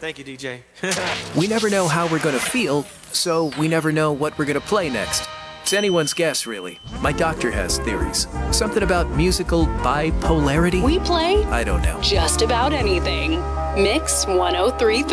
Thank you, DJ. We never know how we're gonna feel, so we never know what we're gonna play next. It's anyone's guess, really. My doctor has theories. Something about musical bipolarity? We play I don't know. just about anything. Mix 1033.